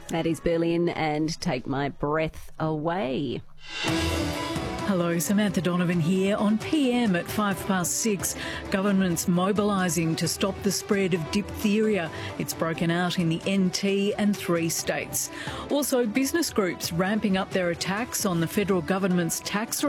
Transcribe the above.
That is Berlin and Take My Breath Away. Hello, Samantha Donovan here. On PM at 6:05, government's mobilising to stop the spread of diphtheria. It's broken out in the NT and 3 states. Also, business groups ramping up their attacks on the federal government's tax